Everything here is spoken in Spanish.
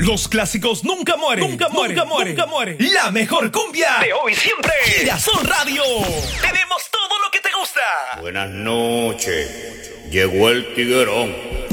Los clásicos nunca mueren. Nunca mueren. Nunca mueren. Nunca mueren. La mejor cumbia de hoy siempre. Girasol Radio. Tenemos todo lo que te gusta. Buenas noches. Llegó el tiguerón.